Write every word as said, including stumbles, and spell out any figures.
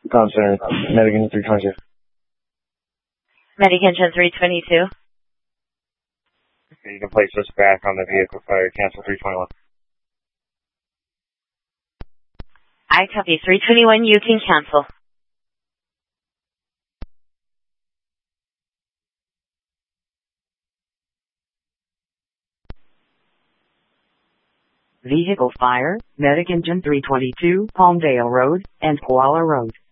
Comm Center, Medigan three twenty-two. Medigan three twenty-two. Okay, you can place this back on the vehicle fire. Cancel three twenty-one. I copy. three twenty-one, you can cancel. Vehicle fire, Medigan three twenty-two, Palmdale Road, and Koala Road.